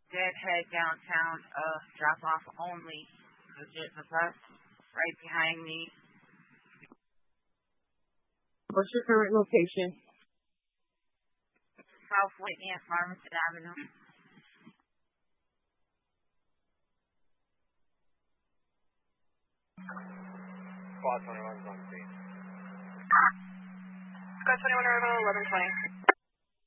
Deadhead downtown, drop off only. Legit the bus right behind me. What's your current location? South Whitney at Farmington Avenue. Squad 21's on scene. Squad 21 arrival 1120.